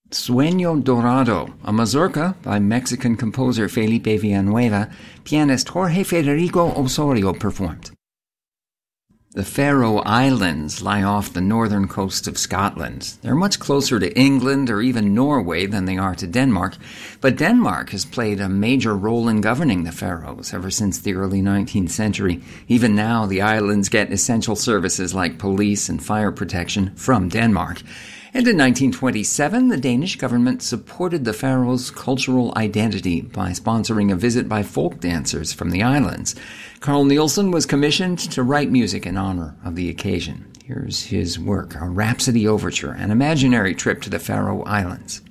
Sueño Dorado, a mazurka by Mexican composer Felipe Villanueva, pianist Jorge Federico Osorio performed. The Faroe Islands lie off the northern coast of Scotland. They're much closer to England or even Norway than they are to Denmark, but Denmark has played a major role in governing the Faroes ever since the early 19th century. Even now, the islands get essential services like police and fire protection from Denmark. And in 1927, the Danish government supported the Faroes' cultural identity by sponsoring a visit by folk dancers from the islands. Carl Nielsen was commissioned to write music in honor of the occasion. Here's his work, A Rhapsody Overture, an imaginary trip to the Faroe Islands.